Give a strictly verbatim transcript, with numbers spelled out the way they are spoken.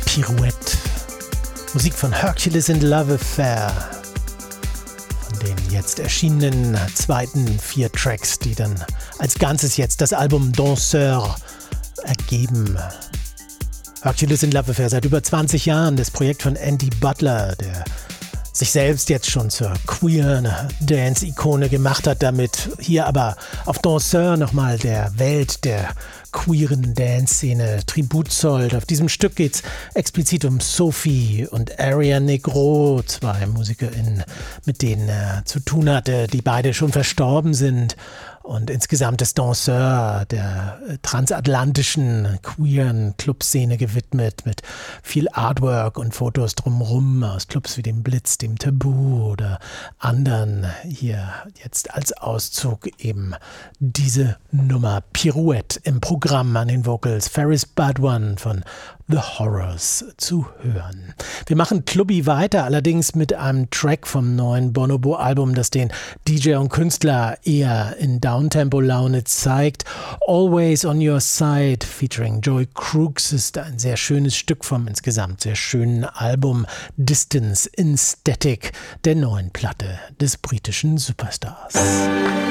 Pirouette. Musik von Hercules and Love Affair. Von den jetzt erschienenen zweiten vier Tracks, die dann als Ganzes jetzt das Album Danseur ergeben. Hercules and Love Affair seit über zwanzig Jahren, das Projekt von Andy Butler, der sich selbst jetzt schon zur queeren Dance-Ikone gemacht hat, damit hier aber auf Danseur nochmal der Welt der queeren Dance-Szene Tribut zollt. Auf diesem Stück geht es explizit um Sophie und Aria Negro, zwei MusikerInnen, mit denen er zu tun hatte, die beide schon verstorben sind. Und insgesamt ist Danseur der transatlantischen queeren Clubszene gewidmet, mit viel Artwork und Fotos drumherum aus Clubs wie dem Blitz, dem Tabu oder anderen. Hier jetzt als Auszug eben diese Nummer Pirouette im Programm an den Vocals Ferris Badwan von The Horrors zu hören. Wir machen Clubby weiter, allerdings mit einem Track vom neuen Bonobo-Album, das den D J und Künstler eher in Downtempo-Laune zeigt. Always on Your Side featuring Joy Crooks ist ein sehr schönes Stück vom insgesamt sehr schönen Album Distance in Static, der neuen Platte des britischen Superstars.